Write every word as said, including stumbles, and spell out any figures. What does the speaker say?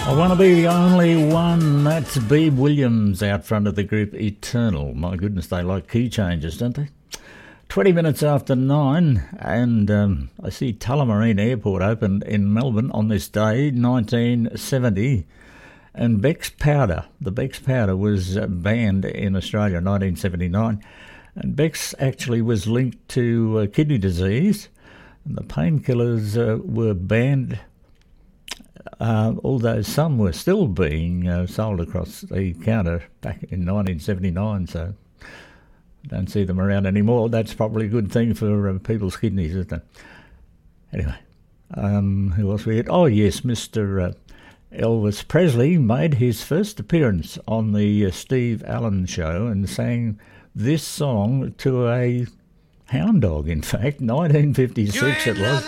I want to be the only one. That's Beeb Williams out front of the group Eternal. My goodness, they like key changes, don't they? twenty minutes after nine, and um, I see Tullamarine Airport opened in Melbourne on this day, nineteen seventy. And Beck's Powder, the Beck's Powder was banned in Australia in nineteen seventy-nine. And Beck's actually was linked to uh, kidney disease. And the painkillers uh, were banned, uh, although some were still being uh, sold across the counter back in nineteen seventy-nine, so I don't see them around anymore. That's probably a good thing for uh, people's kidneys, isn't it? Anyway, um, who else we had? Oh, yes, Mister Uh, Elvis Presley made his first appearance on the uh, Steve Allen Show and sang this song to a hound dog, in fact, nineteen fifty-six it was.